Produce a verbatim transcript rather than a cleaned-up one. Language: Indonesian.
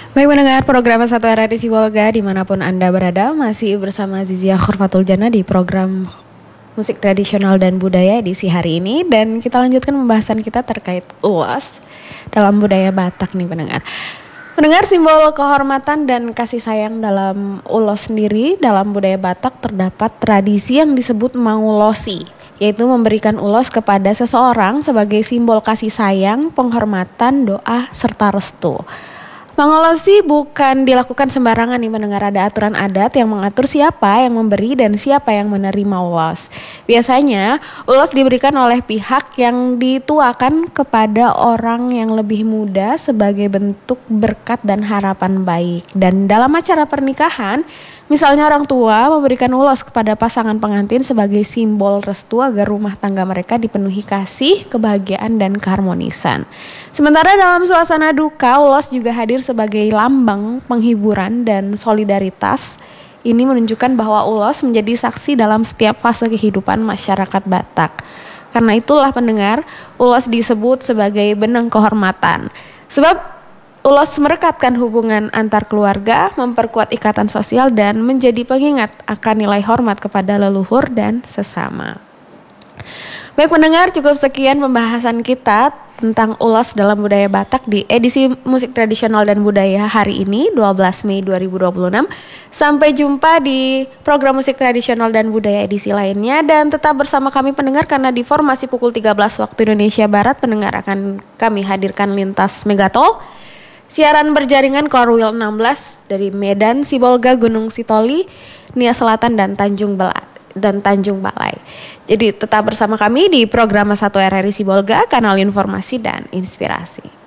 Baik mendengar program satu R R I Sibolga dimanapun Anda berada, masih bersama Zizia Khurfatul Jannah di program musik tradisional dan budaya edisi hari ini. Dan kita lanjutkan pembahasan kita terkait U A S dalam budaya Batak nih pendengar. Mendengar simbol kehormatan dan kasih sayang dalam ulos sendiri, dalam budaya Batak terdapat tradisi yang disebut mangulosi, yaitu memberikan ulos kepada seseorang sebagai simbol kasih sayang, penghormatan, doa, serta restu. Mangulosi bukan dilakukan sembarangan nih mendengar, ada aturan adat yang mengatur siapa yang memberi dan siapa yang menerima ulos. Biasanya ulos diberikan oleh pihak yang dituakan kepada orang yang lebih muda sebagai bentuk berkat dan harapan baik. Dan dalam acara pernikahan, misalnya orang tua memberikan ulos kepada pasangan pengantin sebagai simbol restu agar rumah tangga mereka dipenuhi kasih, kebahagiaan, dan keharmonisan. Sementara dalam suasana duka, ulos juga hadir sebagai lambang penghiburan dan solidaritas. Ini menunjukkan bahwa ulos menjadi saksi dalam setiap fase kehidupan masyarakat Batak. Karena itulah pendengar, ulos disebut sebagai benang kehormatan. Sebab ulos merekatkan hubungan antar keluarga, memperkuat ikatan sosial, dan menjadi pengingat akan nilai hormat kepada leluhur dan sesama. Baik pendengar, cukup sekian pembahasan kita tentang ulos dalam budaya Batak di edisi musik tradisional dan budaya hari ini, dua belas Mei dua ribu dua puluh enam. Sampai jumpa di program musik tradisional dan budaya edisi lainnya, dan tetap bersama kami pendengar karena di formasi pukul tiga belas waktu Indonesia Barat pendengar akan kami hadirkan lintas Megatol. Siaran berjaringan Korwil enam belas dari Medan, Sibolga, Gunung Sitoli, Nia Selatan, dan Tanjung Balai. dan Tanjung Balai. Jadi tetap bersama kami di program satu R R I Sibolga, kanal informasi dan inspirasi.